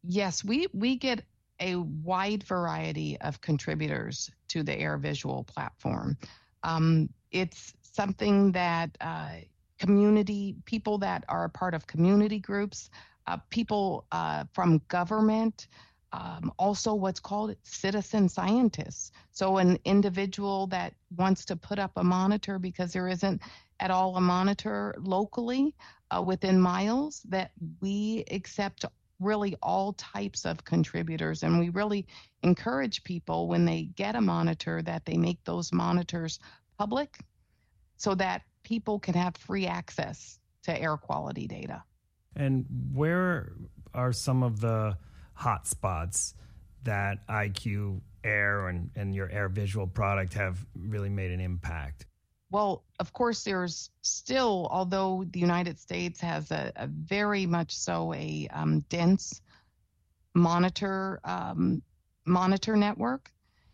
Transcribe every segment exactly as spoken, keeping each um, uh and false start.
Yes, we we get a wide variety of contributors to the AirVisual platform. Um, it's something that uh, community people that are a part of community groups, uh, people uh, from government, um, also what's called citizen scientists. So an individual that wants to put up a monitor because there isn't at all a monitor locally uh, within miles, that we accept really all types of contributors. And we really encourage people when they get a monitor that they make those monitors public so that people can have free access to air quality data. And where are some of the hot spots that I Q Air and, and your AirVisual product have really made an impact? Well, of course, there's still, although the United States has a, a very much so a um, dense monitor um, monitor network,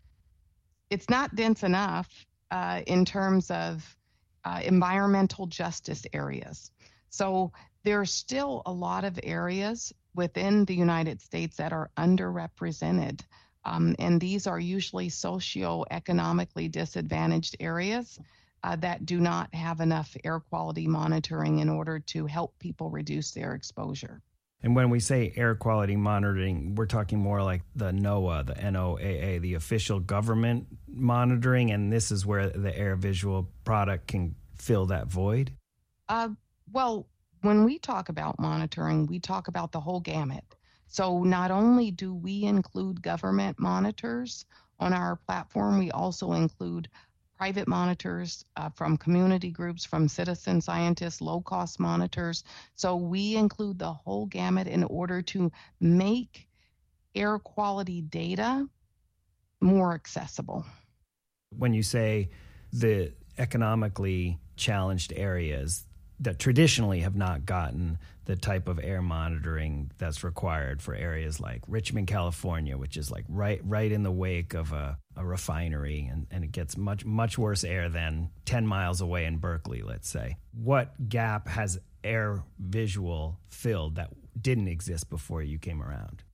it's not dense enough uh, in terms of uh, environmental justice areas. So there are still a lot of areas within the United States that are underrepresented. Um, and these are usually socioeconomically disadvantaged areas uh, that do not have enough air quality monitoring in order to help people reduce their exposure. And when we say air quality monitoring, we're talking more like the NOAA, the N O A A, the official government monitoring, and this is where the AirVisual product can fill that void? Uh, well, when we talk about monitoring, we talk about the whole gamut. So not only do we include government monitors on our platform, we also include private monitors uh, from community groups, from citizen scientists, low-cost monitors. So we include the whole gamut in order to make air quality data more accessible. When you say the economically challenged areas that traditionally have not gotten the type of air monitoring that's required for areas like Richmond, California, which is like right right in the wake of a, a refinery, and, and it gets much, much worse air than ten miles away in Berkeley, let's say. What gap has AirVisual filled that didn't exist before you came around?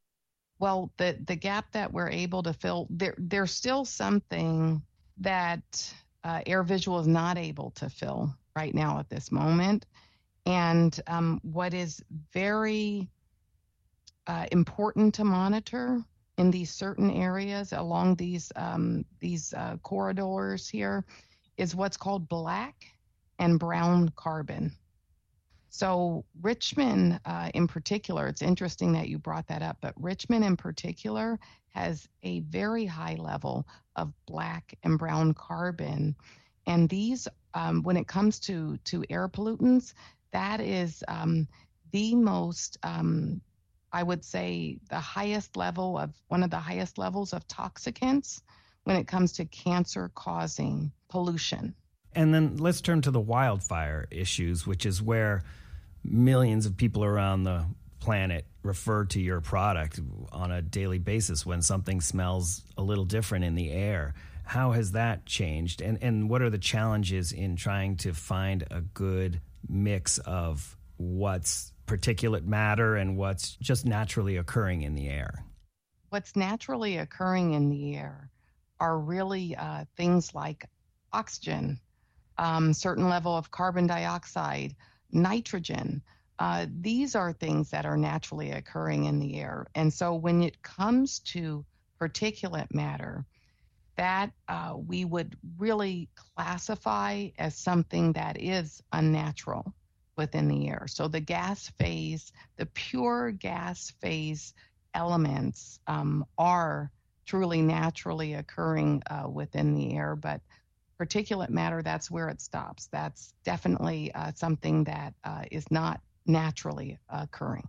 Well, the, the gap that we're able to fill, there, there's still something that uh, AirVisual is not able to fill right now at this moment. And um, what is very uh, important to monitor in these certain areas along these um, these uh, corridors here is what's called black and brown carbon. So Richmond uh, in particular, it's interesting that you brought that up, but Richmond in particular has a very high level of black and brown carbon. And these, um, when it comes to, to air pollutants, that is um, the most, um, I would say, the highest level of, one of the highest levels of toxicants when it comes to cancer-causing pollution. And then let's turn to the wildfire issues, which is where millions of people around the planet refer to your product on a daily basis when something smells a little different in the air. How has that changed? And and what are the challenges in trying to find a good mix of what's particulate matter and what's just naturally occurring in the air? What's naturally occurring in the air are really uh, things like oxygen, um, certain level of carbon dioxide, nitrogen. Uh, these are things that are naturally occurring in the air. And so when it comes to particulate matter, that uh, we would really classify as something that is unnatural within the air. So the gas phase, the pure gas phase elements um, are truly naturally occurring uh, within the air, but particulate matter, that's where it stops. That's definitely uh, something that uh, is not naturally occurring.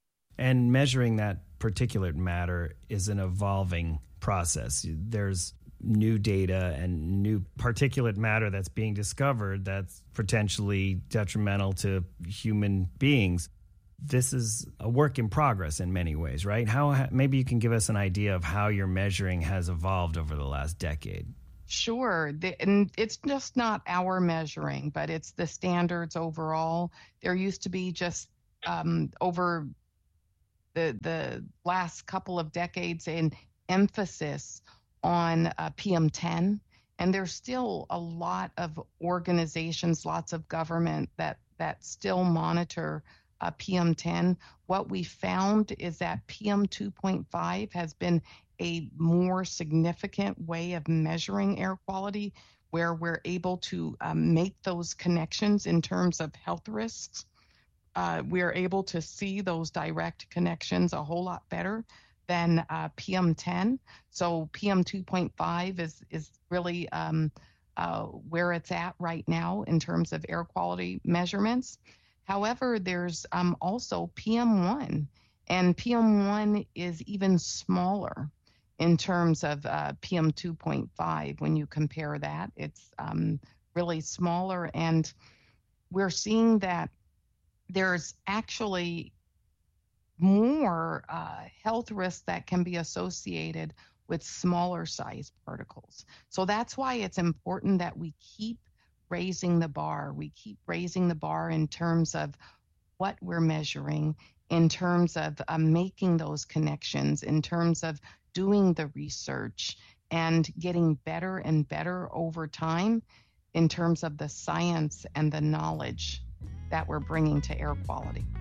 And measuring that particulate matter is an evolving process. There's new data and new particulate matter that's being discovered that's potentially detrimental to human beings. This is a work in progress in many ways, right? How maybe you can give us an idea of how your measuring has evolved over the last decade. Sure. The, and it's just not our measuring, but it's the standards overall. There used to be just um, over the the last couple of decades an emphasis on uh, P M ten, and there's still a lot of organizations, lots of government that that still monitor uh, P M ten. What we found is that P M two point five has been a more significant way of measuring air quality, where we're able to um, make those connections in terms of health risks. Uh, we're able to see those direct connections a whole lot better than uh, P M ten. So P M two point five is is really um, uh, where it's at right now in terms of air quality measurements. However, there's um, also P M one, and P M one is even smaller in terms of uh, P M two point five. When you compare that, it's um, really smaller, and we're seeing that there's actually more uh, health risks that can be associated with smaller size particles. So that's why it's important that we keep raising the bar. We keep raising the bar in terms of what we're measuring, in terms of uh, making those connections, in terms of doing the research and getting better and better over time in terms of the science and the knowledge that we're bringing to air quality.